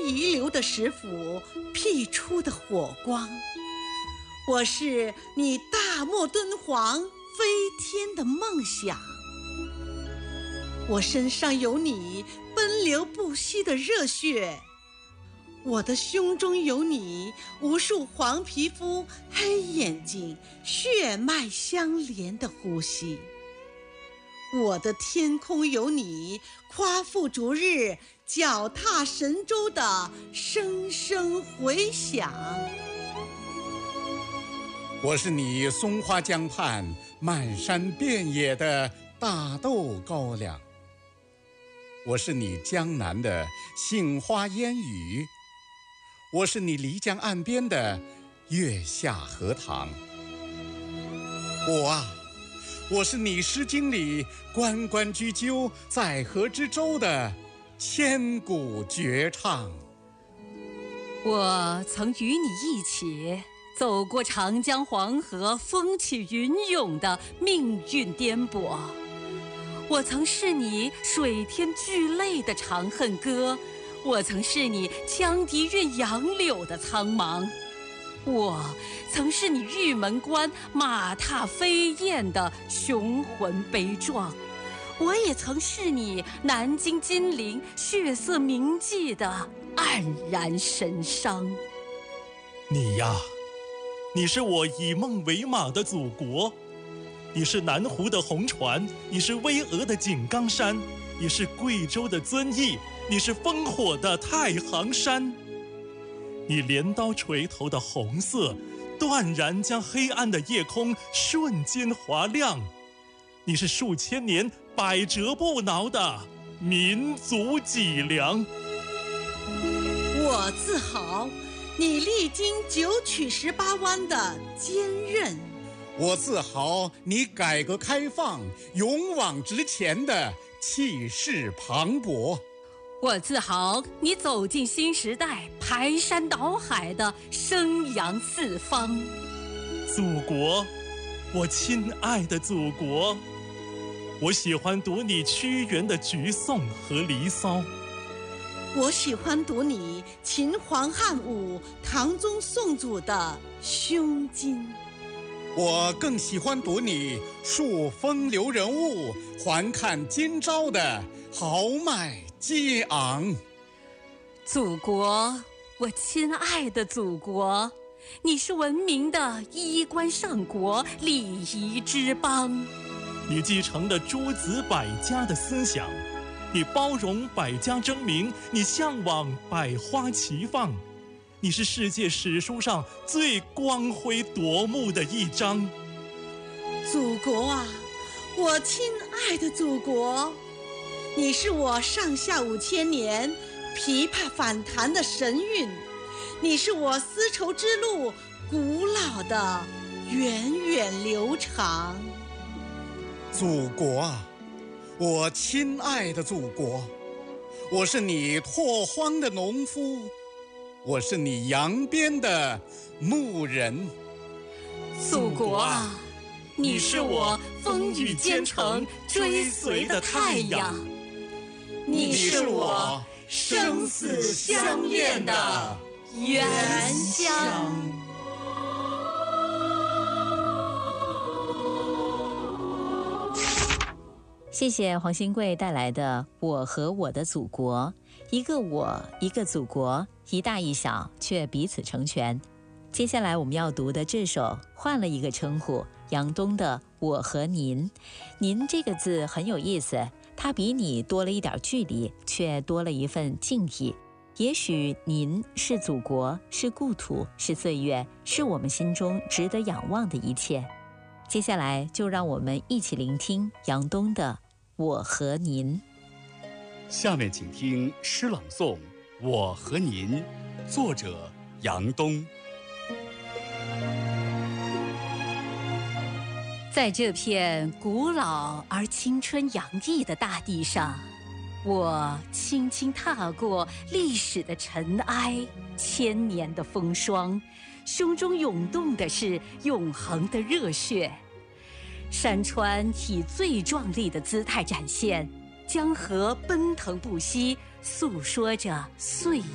遗留的石斧辟出的火光。我是你大漠敦煌飞天的梦想。我身上有你奔流不息的热血，我的胸中有你无数黄皮肤黑眼睛血脉相连的呼吸，我的天空有你夸父逐日脚踏神州的声声回响。 我是你松花江畔漫山遍野的大豆高粱，我是你江南的杏花烟雨，我是你漓江岸边的月下荷塘。我是你诗经里关关雎鸠，在河之洲的千古绝唱。 我曾与你一起走过长江黄河风起云涌的命运颠簸，我曾是你水天俱泪的长恨歌，我曾是你羌笛韵杨柳的苍茫，我曾是你玉门关马踏飞燕的雄浑悲壮，我也曾是你南京金陵血色铭记的黯然神伤。 你呀，你是我以梦为马的祖国，你是南湖的红船，你是巍峨的井冈山，你是贵州的遵义，你是烽火的太行山。你镰刀锤头的红色，断然将黑暗的夜空瞬间划亮。你是数千年百折不挠的民族脊梁。 我自豪你历经9曲18弯的坚韧， 我自豪你改革开放勇往直前的气势磅礴， 我自豪你走进新时代排山倒海的声扬四方。 祖国，我亲爱的祖国，我喜欢读你屈原的《橘颂》和《离骚》， 我喜欢读你秦皇汉武唐宗宋祖的《胸襟》， 我更喜欢读你述风流人物还看今朝的豪迈激昂。 祖国，我亲爱的祖国，你是文明的衣冠上国，礼仪之邦。 你继承了诸子百家的思想，你包容百家争鸣，你向往百花齐放，你是世界史书上最光辉夺目的一章。 祖国啊，我亲爱的祖国，你是我上下5000年琵琶反弹的神韵，你是我丝绸之路古老的源远流长。 祖国啊，我亲爱的祖国，我是你拓荒的农夫，我是你扬鞭的牧人。 祖国啊，你是我风雨兼程追随的太阳， 你是我生死相恋的原乡。 谢谢黄新贵带来的《我和我的祖国》，一个我，一个祖国，一大一小，却彼此成全。接下来我们要读的这首换了一个称呼，杨东的《我和您》。您这个字很有意思，它比你多了一点距离，却多了一份敬意。也许您是祖国，是故土，是岁月，是我们心中值得仰望的一切。接下来就让我们一起聆听杨东的我和您。 下面请听诗朗诵《我和您》，作者杨东。 在这片古老而青春洋溢的大地上，我轻轻踏过历史的尘埃，千年的风霜，胸中涌动的是永恒的热血。山川以最壮丽的姿态展现，江河奔腾不息，诉说着岁